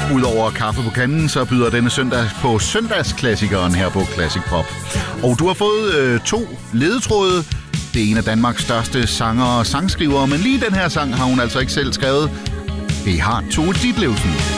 Udover kaffe på kanden, så byder denne søndag på søndagsklassikeren her på Classic Pop. Og du har fået 2 ledetråde. Det er en af Danmarks største sanger og sangskrivere, men lige den her sang har hun altså ikke selv skrevet. Det har Tove Ditlevsen.